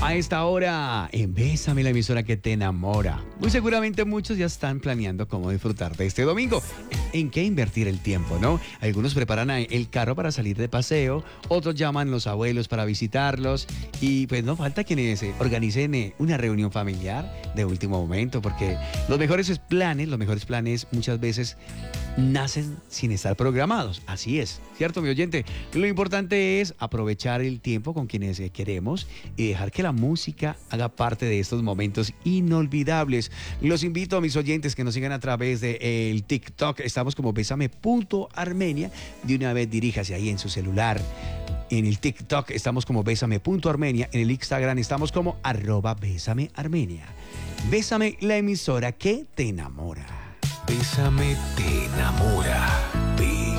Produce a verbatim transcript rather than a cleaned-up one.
A esta hora, en Bésame, la emisora que te enamora. Muy seguramente muchos ya están planeando cómo disfrutar de este domingo. ¿En qué invertir el tiempo, no? Algunos preparan el carro para salir de paseo, otros llaman a los abuelos para visitarlos y pues no falta quienes eh, organicen eh, una reunión familiar de último momento, porque los mejores planes, los mejores planes muchas veces nacen sin estar programados. Así es, ¿cierto, mi oyente? Lo importante es aprovechar el tiempo con quienes eh, queremos y dejar que la música haga parte de estos momentos inolvidables. Los invito a mis oyentes que nos sigan a través de eh, el TikTok. Estamos como besame punto armenia. De una vez diríjase ahí en su celular. En el TikTok estamos como besame punto armenia. En el Instagram estamos como arroba besame armenia. Bésame, la emisora que te enamora. Bésame te enamora. Bésame.